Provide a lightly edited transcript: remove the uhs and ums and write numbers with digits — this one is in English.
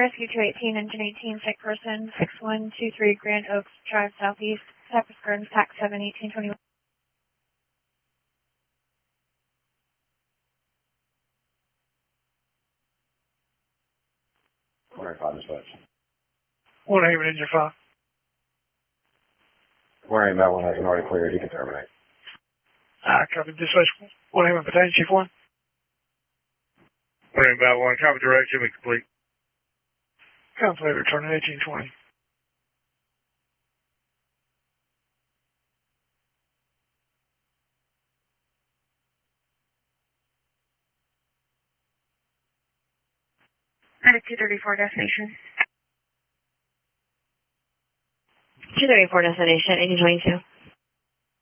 Rescue 218, Engine 18, sick person, 6123 Grand Oaks Drive Southeast, Cypress Gardens, TAC 7, 1821. Warning 5 dispatch. 1 Haven, Engine 5. Warning that one has an already cleared. He can terminate. Copy dispatch. 1 Haven, Battalion Chief 1. Warning about 1, copy direction, we complete. Contemplate returning 1820. At 234 destination. 234 destination, 1822.